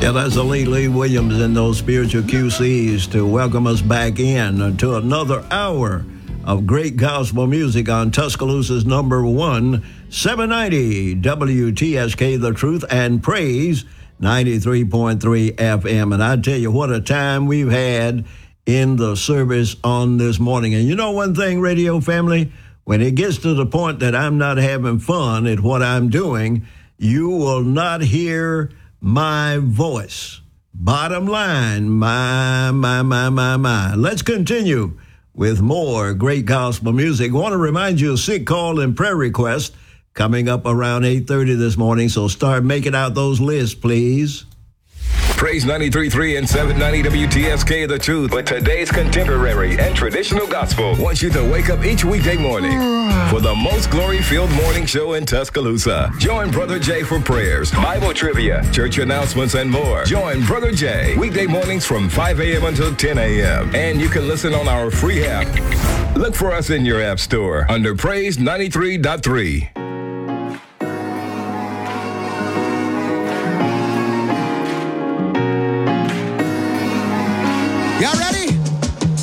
Yeah, that's Lee Williams and those spiritual QCs to welcome us back in to another hour of great gospel music on Tuscaloosa's number one, 790 WTSK, The Truth and Praise, 93.3 FM. And I tell you, what a time we've had in the service on this morning. And you know one thing, radio family, when it gets to the point that I'm not having fun at what I'm doing, you will not hear my voice. Bottom line, my. Let's continue with more great gospel music. I want to remind you of sick call and prayer requests coming up around 8:30 this morning, so start making out those lists, please. Praise 93.3 and 790 WTSK, The Truth, with today's contemporary and traditional gospel. Wants you to wake up each weekday morning for the most glory-filled morning show in Tuscaloosa. Join Brother Jay for prayers, Bible trivia, church announcements, and more. Join Brother Jay weekday mornings from 5 a.m. until 10 a.m. And you can listen on our free app. Look for us in your app store under Praise 93.3. Y'all ready?